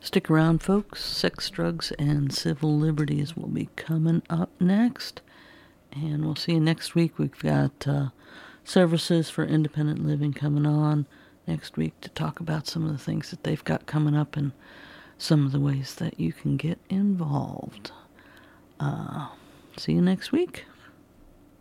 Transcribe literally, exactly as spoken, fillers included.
Stick around, folks. Sex, drugs, and civil liberties will be coming up next. And we'll see you next week. We've got uh, services for independent living coming on next week to talk about some of the things that they've got coming up and some of the ways that you can get involved. Uh, see you next week.